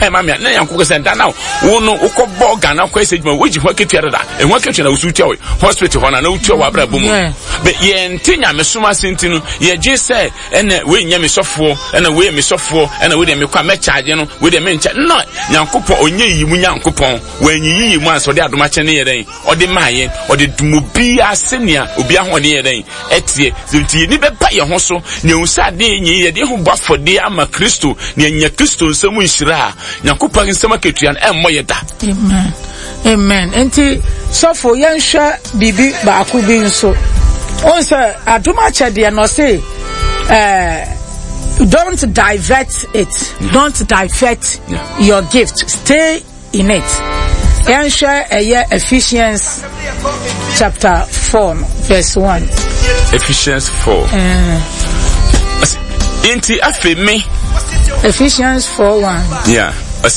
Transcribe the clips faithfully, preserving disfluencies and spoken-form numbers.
eh mama na yanko say da na wo no ukobọ Ghana kwa say djuma wo ji ho ketua da e ho ketua na wo sutia we hospital ho na na utua wa bra bomu be ye ntinya mesoma sentinu ye je say ene we nya mesofo ene we mesofo ene we de me kwa me charge no we de me ncha no Nyankopon onye yi mu Nyankopon wanyi yi mu anso de adoma che ne ye den ode maaye ode dumobi asenia obi ahode ye den etie zinti ni be ba ye ho so ne unsa de nyi ye de ho bafode ama Kristo ne nya Kristo nsemu nhira Nyankopon nsema ketua na emmo ye da. Amen. Amen. Enti sofo yenhwa bibi ba ko bi nso onse adoma che de no say eh don't divert it. Yeah. Don't divert yeah. your gift. Stay in it. Yenhwa eh Ephesians chapter four verse one. Ephesians four. Uh, Enti afemi Ephesians four one. Yeah.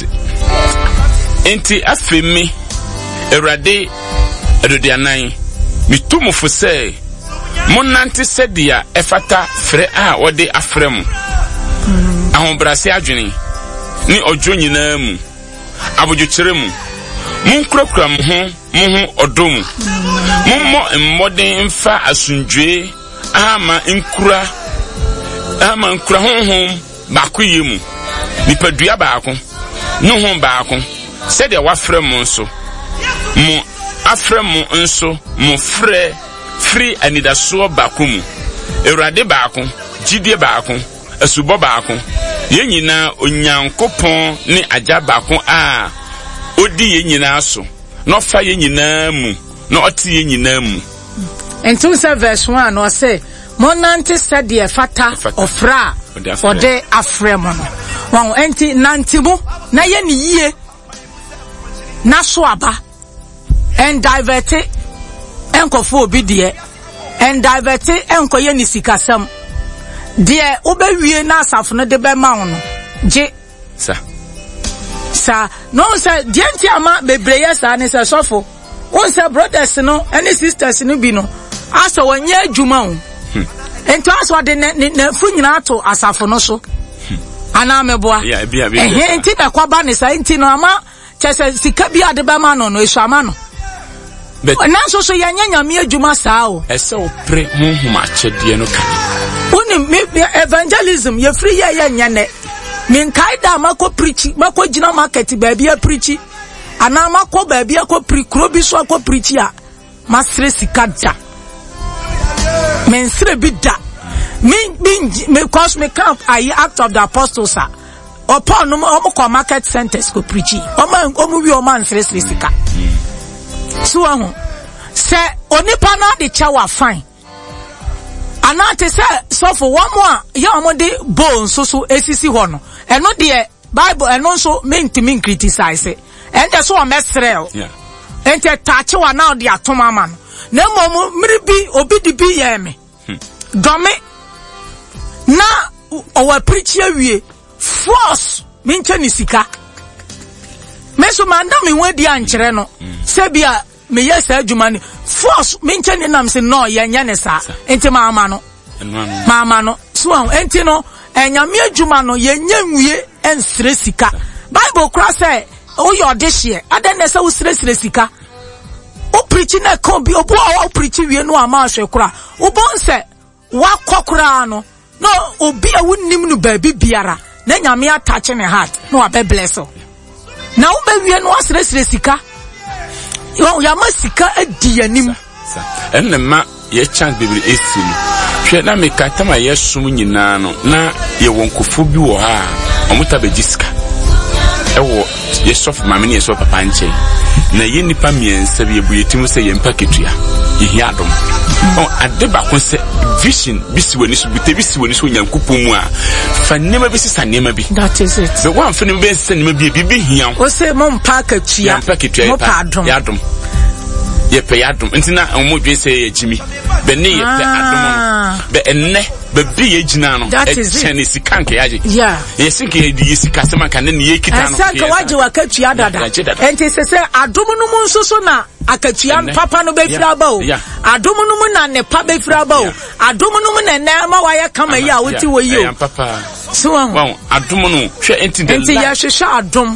Enti afemi Erade Erodianan mitumufo say monante sedia efata fre a wode afrem ahombrase adwene ni odwo nyina mu abodwokyere mu munkrakra mu ho mu ho odom mummo mmode mfa asundwe ama nkura ama nkura honhom baako yemu nipadua baako no ho baako sedia wafrem nso mu afrem nso mu frɛ free anidaso baako Erade baako gidie baako asubo baako yenyina Onyankopon ne agya baako a odi yenyina so no fa yenyina mu no oti yenyina mu. Ento se verse one no say monante said the fata ofra for the afremo no wan enti nantimu na ye ni yie na so aba and divert enkofo obi de and divert enkoye ni sikasam de obewie na asafo no de be ma no je sa sa no say de enti ama bebreye sa ne se sofo won say brothers no any sisters no bi no aso wanye adwuma o enti aso de ne fu nyina to asafo no so ana meboa yeah bia bia eh enti be kwaba ne sa enti no ama chese sika bi ade be ma no no esu ama no but nanso so yanya nyame adwuma saa o ese o pre honhom achede no ka oni evangelism ye free ye ye nyane min kaida mako preach mako gina market ba bia preach ana mako ba bia ko pre kro bi so ko preach a masre sikada men sre bi da min bin me cause me camp I act of the apostles are upon no mo market centers ko preach o man o mu wi o man sre sre sika so ahu se onipa na de chawa fine anate se so for one more ya omode bone so so esisi ho no eno de bible eno so menti min criticize ente so o mesrel yeah ente tache wa na de atoma ma no na mom miribi obi di bi ye me dome na o preach awie force minche ni sika meso manda me wadi ankyere no se bia me yes adwuma ni force minche ni nam se no ye nya ne sa enti mama no mama no so enti no enyame adwuma no ye nya nwie ensre sika bible kra say o yo de hye adan se wo sre sre sika o preach na kon bi obo o preach wie no ama hwe kra o bon se wa kokra no no obi a wonnim no ba bibiara na nyame attach ne heart no abe bless o na wo ba wie no asre sre sika yo ya masika adi anim enne ma ye chance bibiri esim hwe na me katama yesum nyina no na ye wonkofo bi wo ha omuta be jiska ewo yesof mame ne yesof papa nche na ye nipa miensa bi ebuyetim se ye mpaketua ye adom on adeba ko se vision bisi wani so bite bisi wani so Nyankopon mu a fa nema bi sisa nema bi that is it so one fene be sisa nema bi bi hia o se mo mpaketua mo pa adom ya adom ye pe adom ntina omodwe se ye jimi be ne ye pe adom be enne be bi ye jina no e chene sikanke yaje yeah ye sinke ye di sikasema kan ne ye kita no sanka waje wakatua dada enti se se adom no mu nsoso na akatua papa no be fira ba o adom no mu na ne pa be fira ba o adom no mu na na ma waye kama yi a woti wo yi o papa so wow adom no hwe enti de enti ya hwehwe adom